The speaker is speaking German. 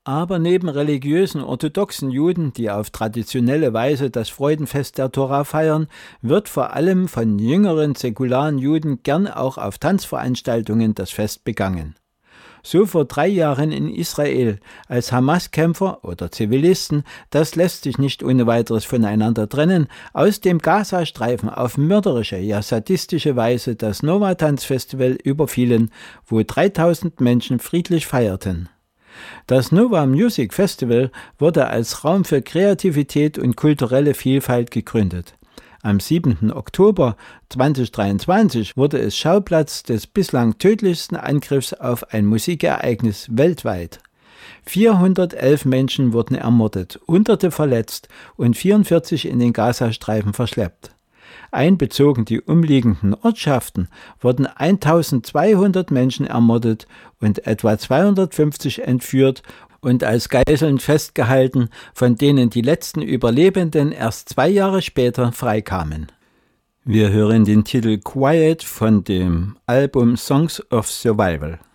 Aber neben religiösen orthodoxen Juden, die auf traditionelle Weise das Freudenfest der Tora feiern, wird vor allem von jüngeren säkularen Juden gern auch auf Tanzveranstaltungen das Fest begangen. So vor 3 Jahren in Israel, als Hamas-Kämpfer oder Zivilisten, das lässt sich nicht ohne weiteres voneinander trennen, aus dem Gazastreifen auf mörderische, ja sadistische Weise das Nova-Tanzfestival überfielen, wo 3000 Menschen friedlich feierten. Das Nova Music Festival wurde als Raum für Kreativität und kulturelle Vielfalt gegründet. Am 7. Oktober 2023 wurde es Schauplatz des bislang tödlichsten Angriffs auf ein Musikereignis weltweit. 411 Menschen wurden ermordet, Hunderte verletzt und 44 in den Gazastreifen verschleppt. Einbezogen die umliegenden Ortschaften wurden 1200 Menschen ermordet und etwa 250 entführt und als Geiseln festgehalten, von denen die letzten Überlebenden erst 2 Jahre später freikamen. Wir hören den Titel Quiet von dem Album Songs of Survival.